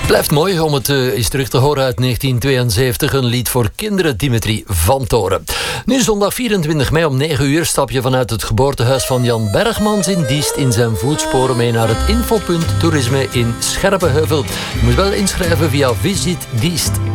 Blijft mooi om het eens terug te horen uit 1972. Een lied voor kinderen, Dimitri van Toren. Nu zondag 24 mei om 9 uur stap je vanuit het geboortehuis van Jan Bergmans in Diest in zijn voetsporen mee naar het infopunt toerisme in Scherpenheuvel. Je moet wel inschrijven via visitdiest.be.